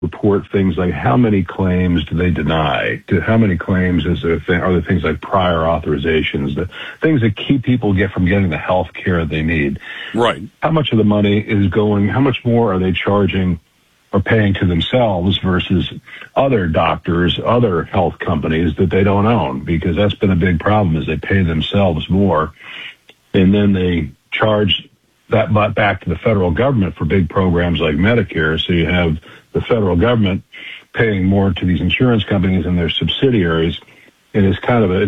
report things like how many claims do they deny, to how many claims are there things like prior authorizations, the things that keep people from getting the health care they need. Right. How much of the money is going, how much more are they charging or paying to themselves versus other doctors, other health companies that they don't own? Because that's been a big problem, is they pay themselves more and then they charge that back to the federal government for big programs like Medicare. So you have the federal government paying more to these insurance companies and their subsidiaries, and it's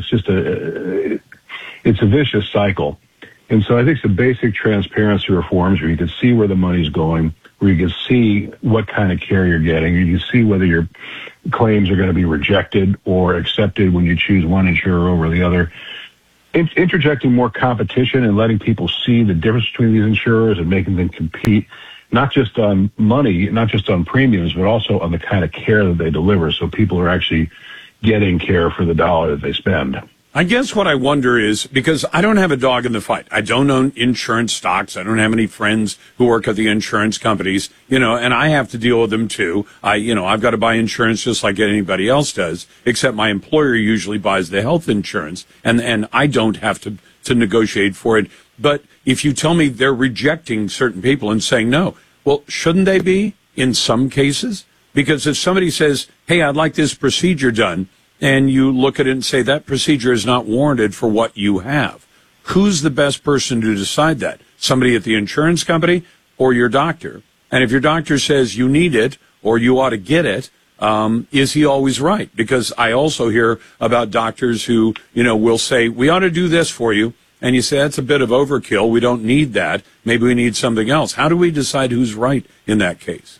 a vicious cycle. And so I think some basic transparency reforms where you can see where the money's going, where you can see what kind of care you're getting, you can see whether your claims are going to be rejected or accepted when you choose one insurer over the other. Interjecting more competition and letting people see the difference between these insurers and making them compete, not just on money, not just on premiums, but also on the kind of care that they deliver, so people are actually getting care for the dollar that they spend. I guess what I wonder is, because I don't have a dog in the fight. I don't own insurance stocks. I don't have any friends who work at the insurance companies, and I have to deal with them too. I've got to buy insurance just like anybody else does, except my employer usually buys the health insurance, and I don't have to negotiate for it. But if you tell me they're rejecting certain people and saying no, well, shouldn't they be in some cases? Because if somebody says, hey, I'd like this procedure done, and you look at it and say that procedure is not warranted for what you have, who's the best person to decide that? Somebody at the insurance company or your doctor? And if your doctor says you need it or you ought to get it, is he always right? Because I also hear about doctors who, will say, we ought to do this for you. And you say, that's a bit of overkill. We don't need that. Maybe we need something else. How do we decide who's right in that case?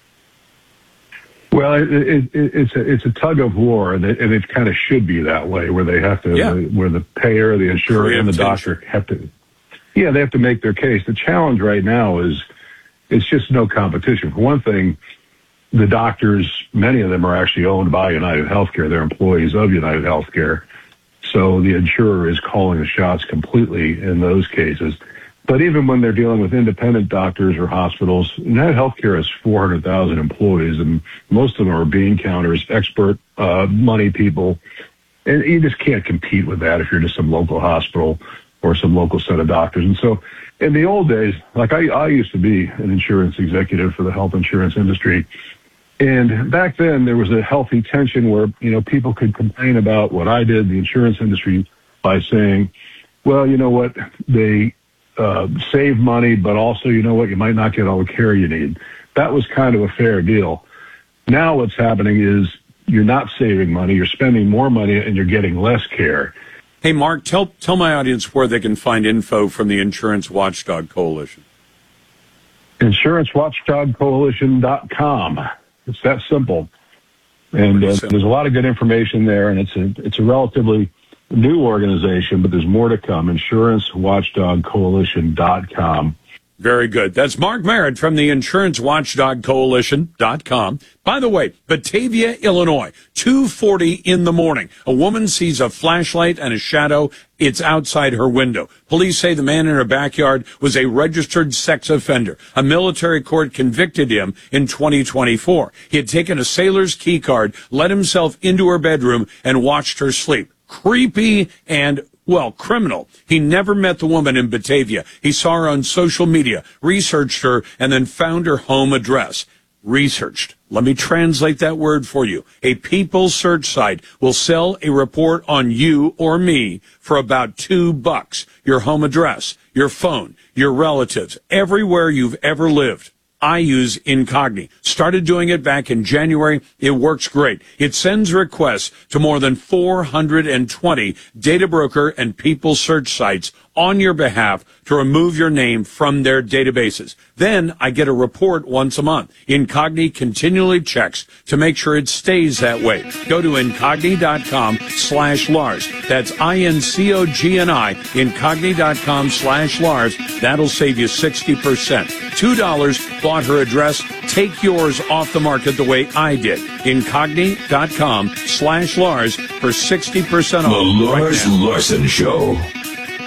Well, it's a tug of war, and it kind of should be that way, where they have to, where the payer, the insurer, and the doctor have to, they have to make their case. The challenge right now is it's just no competition. For one thing, the doctors, many of them are actually owned by United Healthcare. They're employees of United Healthcare. So the insurer is calling the shots completely in those cases. But even when they're dealing with independent doctors or hospitals, United Healthcare has 400,000 employees, and most of them are bean counters, expert money people. And you just can't compete with that if you're just some local hospital or some local set of doctors. And so in the old days, like I used to be an insurance executive for the health insurance industry. And back then there was a healthy tension where, people could complain about what I did, the insurance industry, by saying, well, you know what, they save money, but also, you might not get all the care you need. That was kind of a fair deal. Now what's happening is you're not saving money, you're spending more money, and you're getting less care. Hey, Mark, tell my audience where they can find info from the Insurance Watchdog Coalition. InsuranceWatchdogCoalition.com. It's that simple. And there's a lot of good information there, and it's a relatively new organization, but there's more to come. InsuranceWatchdogCoalition.com. Very good. That's Mark Merritt from the InsuranceWatchdogCoalition.com. By the way, Batavia, Illinois, 2:40 in the morning. A woman sees a flashlight and a shadow. It's outside her window. Police say the man in her backyard was a registered sex offender. A military court convicted him in 2024. He had taken a sailor's key card, let himself into her bedroom, and watched her sleep. Creepy and, criminal. He never met the woman in Batavia. He saw her on social media, researched her, and then found her home address. Researched. Let me translate that word for you. A people search site will sell a report on you or me for about $2. Your home address, your phone, your relatives, everywhere you've ever lived. I use Incogni. Started doing it back in January. It works great. It sends requests to more than 420 data broker and people search sites on your behalf to remove your name from their databases. Then I get a report once a month. Incogni continually checks to make sure it stays that way. Go to Incogni.com/Lars. That's INCOGNI, Incogni.com/Lars. That'll save you 60%. $2 bought her address. Take yours off the market the way I did. Incogni.com/Lars for 60% off. The Lars Larson Show.